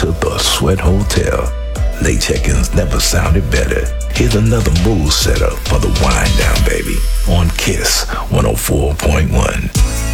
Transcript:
to the Sweat Hotel. Late check-ins never sounded better. Here's another mood setter for the wind down, baby, on Kiss 104.1.